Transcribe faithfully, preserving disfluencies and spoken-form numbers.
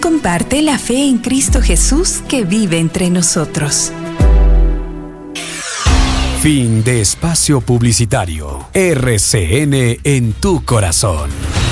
Comparte la fe en Cristo Jesús que vive entre nosotros. Fin de espacio publicitario. R C N en tu corazón.